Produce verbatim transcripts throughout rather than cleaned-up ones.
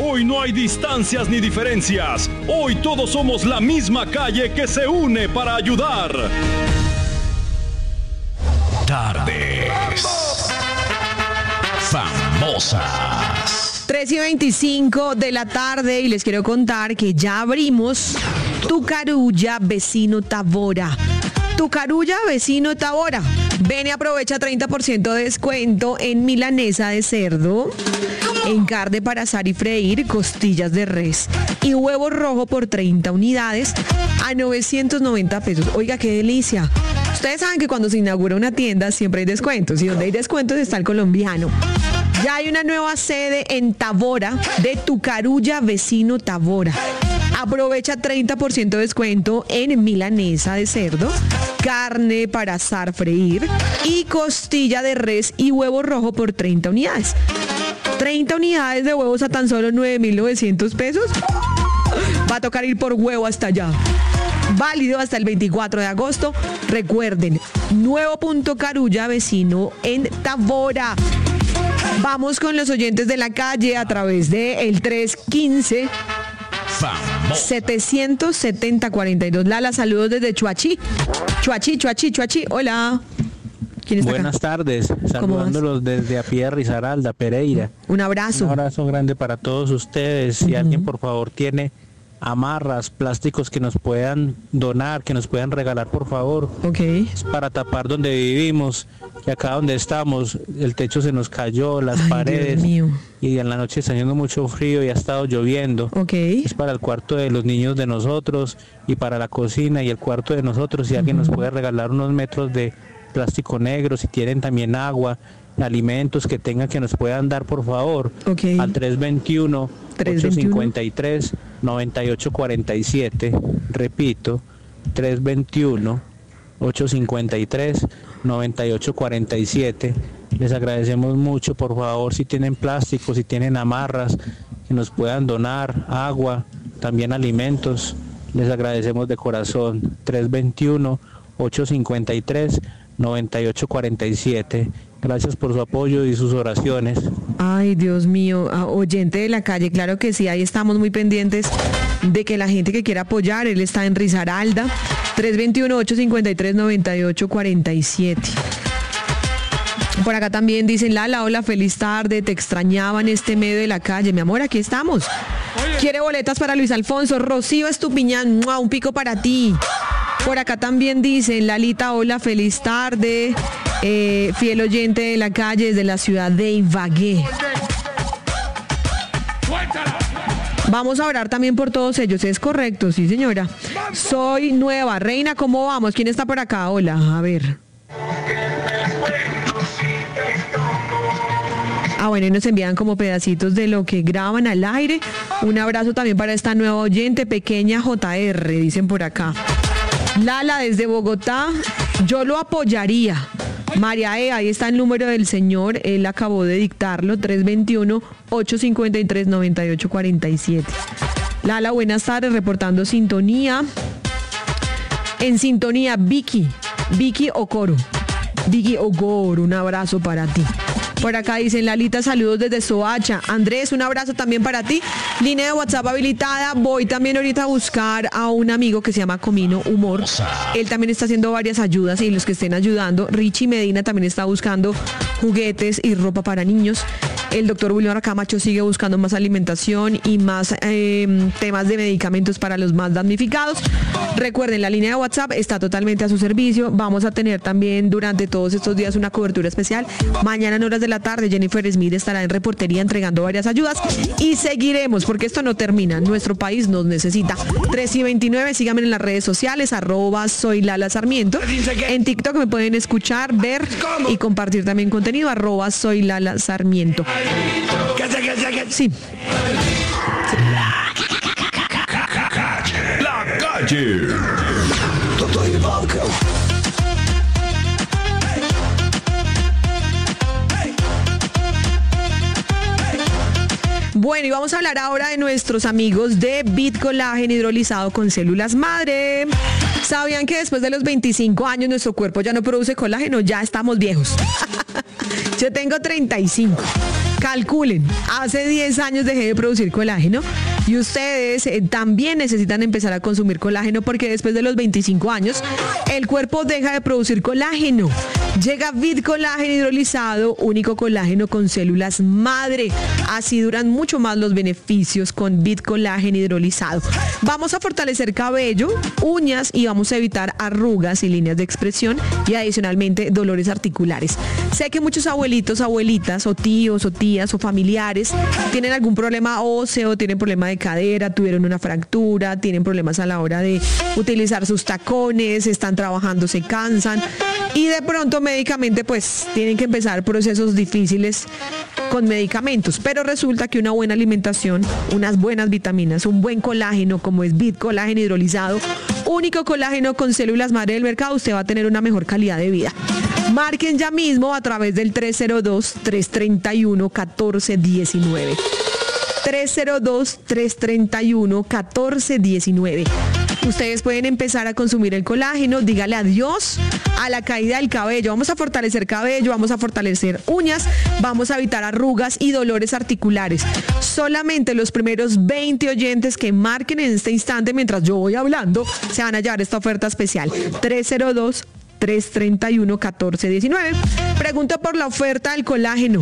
Hoy no hay distancias ni diferencias. Hoy todos somos la misma calle que se une para ayudar. Tardes famosas. tres y veinticinco de la tarde y les quiero contar que ya abrimos Tu Carulla Vecino Tavora. Tu Carulla Vecino Tavora. Ven y aprovecha treinta por ciento de descuento en milanesa de cerdo, en carne para asar y freír, costillas de res y huevo rojo por treinta unidades a novecientos noventa pesos. Oiga, qué delicia. Ustedes saben que cuando se inaugura una tienda siempre hay descuentos y donde hay descuentos está el colombiano. Ya hay una nueva sede en Tavora de Tu Carulla Vecino Tavora. Aprovecha treinta por ciento de descuento en milanesa de cerdo, carne para asar, freír y costilla de res y huevo rojo por treinta unidades. treinta unidades de huevos a tan solo nueve mil novecientos pesos. Va a tocar ir por huevo hasta allá. Válido hasta el veinticuatro de agosto. Recuerden, nuevo punto Carulla Vecino en Tavora. Vamos con los oyentes de la calle a través de el tres quince setecientos setenta cuarenta y dos. Lala, saludos desde Chuachi. Chuachi, Chuachi, Chuachi. Hola. ¿Quién está Buenas acá? tardes, saludándolos desde a pie Risaralda, Pereira. Un abrazo. Un abrazo grande para todos ustedes. Si uh-huh. alguien por favor tiene amarras, plásticos que nos puedan donar, que nos puedan regalar, por favor. Ok. Es para tapar donde vivimos, que acá donde estamos, el techo se nos cayó, las Ay, paredes, y en la noche está haciendo mucho frío y ha estado lloviendo. Ok. Es para el cuarto de los niños de nosotros y para la cocina y el cuarto de nosotros. Si uh-huh. alguien nos puede regalar unos metros de plástico negro, si tienen también agua, alimentos que tengan que nos puedan dar, por favor, okay. al tres veintiuno, ocho cincuenta y tres, noventa y ocho cuarenta y siete. Repito, tres veintiuno, ocho cincuenta y tres, noventa y ocho cuarenta y siete. Les agradecemos mucho, por favor, si tienen plástico, si tienen amarras, que nos puedan donar agua, también alimentos. Les agradecemos de corazón. tres veintiuno, ocho cincuenta y tres, noventa y ocho cuarenta y siete. Gracias por su apoyo y sus oraciones. Ay, Dios mío, oyente de la calle, claro que sí, ahí estamos muy pendientes de que la gente que quiera apoyar, él está en Risaralda, tres veintiuno, ocho cincuenta y tres, noventa y ocho cuarenta y siete. Por acá también dicen, Lala, hola, feliz tarde, te extrañaba en este medio de la calle. Mi amor, aquí estamos. Quiere boletas para Luis Alfonso, Rocío Estupiñán, un pico para ti. Por acá también dicen, Lalita, hola, feliz tarde. Eh, fiel oyente de la calle desde la ciudad de Ibagué. Vamos a orar también por todos ellos, es correcto, sí señora. Soy nueva, Reina, ¿cómo vamos? ¿Quién está por acá? Hola, a ver. Ah, bueno, y nos envían como pedacitos de lo que graban al aire. Un abrazo también para esta nueva oyente, pequeña J R, dicen por acá. Lala, desde Bogotá, yo lo apoyaría. María E, ahí está el número del señor, él acabó de dictarlo, tres veintiuno, ocho cincuenta y tres, noventa y ocho cuarenta y siete. Lala, buenas tardes, reportando sintonía. En sintonía, Vicky, Vicky Okoro. Vicky Okoro, un abrazo para ti. Por acá dicen, Lalita, saludos desde Soacha. Andrés, un abrazo también para ti. Línea de WhatsApp habilitada. Voy también ahorita a buscar a un amigo que se llama Comino Humor. Él también está haciendo varias ayudas y los que estén ayudando. Richie Medina también está buscando juguetes y ropa para niños. El doctor Wilmar Camacho sigue buscando más alimentación y más eh, temas de medicamentos para los más damnificados. Recuerden, la línea de WhatsApp está totalmente a su servicio. Vamos a tener también durante todos estos días una cobertura especial. Mañana en horas de la tarde Jennifer Smith estará en reportería entregando varias ayudas y seguiremos porque esto no termina. Nuestro país nos necesita. tres y veintinueve, síganme en las redes sociales, arroba soy Lala Sarmiento. En TikTok me pueden escuchar, ver y compartir también contenido, arroba soy Lala Sarmiento. Sí. La calle. La calle. Bueno, y vamos a hablar ahora de nuestros amigos de Bit Colágeno hidrolizado con células madre. ¿Sabían que después de los veinticinco años nuestro cuerpo ya no produce colágeno? Ya estamos viejos. Yo tengo treinta y cinco. Calculen, hace diez años dejé de producir colágeno y ustedes eh, también necesitan empezar a consumir colágeno porque después de los veinticinco años el cuerpo deja de producir colágeno. Llega VitColágeno hidrolizado, único colágeno con células madre. Así duran mucho más los beneficios con VitColágeno hidrolizado. Vamos a fortalecer cabello, uñas y vamos a evitar arrugas y líneas de expresión y adicionalmente dolores articulares. Sé que muchos abuelitos, abuelitas o tíos o tías o familiares tienen algún problema óseo, tienen problema de cadera, tuvieron una fractura, tienen problemas a la hora de utilizar sus tacones, están trabajando, se cansan y de pronto médicamente pues tienen que empezar procesos difíciles con medicamentos, pero resulta que una buena alimentación, unas buenas vitaminas, un buen colágeno como es VitColágeno hidrolizado, único colágeno con células madre del mercado, usted va a tener una mejor calidad de vida. Marquen ya mismo a través del tres cero dos, tres tres uno, uno cuatro uno nueve. tres cero dos, tres tres uno, uno cuatro uno nueve. Ustedes pueden empezar a consumir el colágeno, dígale adiós a la caída del cabello. Vamos a fortalecer cabello, vamos a fortalecer uñas, vamos a evitar arrugas y dolores articulares. Solamente los primeros veinte oyentes que marquen en este instante mientras yo voy hablando se van a llevar esta oferta especial. tres cero dos, tres tres uno, uno cuatro uno nueve. Pregunto por la oferta del colágeno.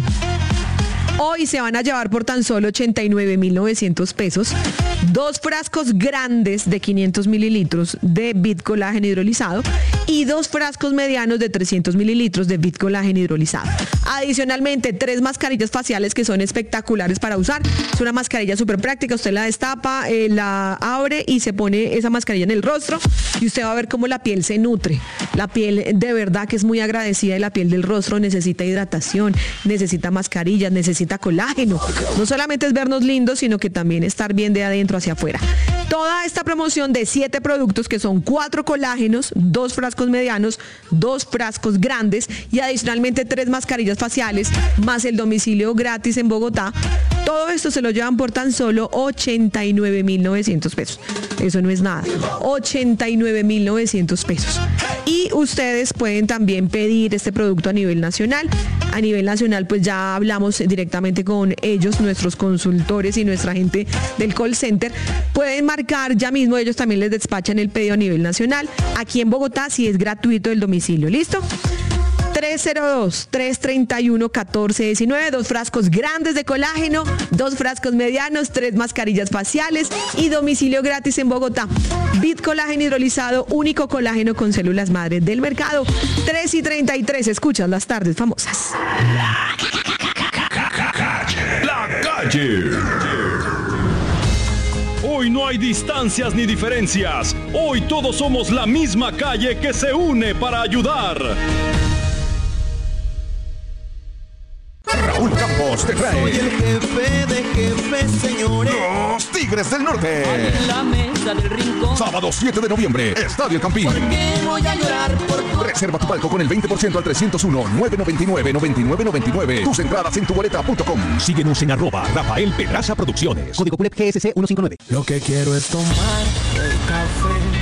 Hoy se van a llevar por tan solo ochenta y nueve mil novecientos pesos dos frascos grandes de quinientos mililitros de VitColágeno hidrolizado y dos frascos medianos de trescientos mililitros de VitColágeno hidrolizado. Adicionalmente, tres mascarillas faciales que son espectaculares para usar. Es una mascarilla súper práctica. Usted la destapa, eh, la abre y se pone esa mascarilla en el rostro y usted va a ver cómo la piel se nutre. La piel de verdad que es muy agradecida y la piel del rostro necesita hidratación, necesita mascarillas, necesita colágeno. No solamente es vernos lindos, sino que también estar bien de adentro hacia afuera. Toda esta promoción de siete productos que son cuatro colágenos, dos frascos medianos, dos frascos grandes y adicionalmente tres mascarillas faciales, más el domicilio gratis en Bogotá. Todo esto se lo llevan por tan solo ochenta y nueve mil novecientos pesos. Eso no es nada. ochenta y nueve mil novecientos pesos. Y ustedes pueden también pedir este producto a nivel nacional. A nivel nacional, pues ya hablamos directamente con ellos, nuestros consultores y nuestra gente del call center. Pueden marcar ya mismo, ellos también les despachan el pedido a nivel nacional. Aquí en Bogotá sí es gratuito el domicilio. ¿Listo? tres cero dos, tres tres uno, uno cuatro uno nueve, dos frascos grandes de colágeno, dos frascos medianos, tres mascarillas faciales y domicilio gratis en Bogotá. VitColágeno hidrolizado, único colágeno con células madres del mercado. tres y treinta y tres, escuchas las tardes famosas. La calle. Hoy no hay distancias ni diferencias. Hoy todos somos la misma calle que se une para ayudar. Raúl Campos te trae. Soy el jefe de jefes, señores. Los Tigres del Norte. En la mesa del rincón. Sábado siete de noviembre, Estadio El Campín. ¿Por qué voy a llorar por tu... Reserva tu palco con el veinte por ciento al trescientos uno, nueve noventa y nueve, noventa y nueve noventa y nueve. Tus entradas en tu boleta punto com. Síguenos en arroba Rafael Pedraza Producciones. Código P U L E P G S C ciento cincuenta y nueve. Lo que quiero es tomar el café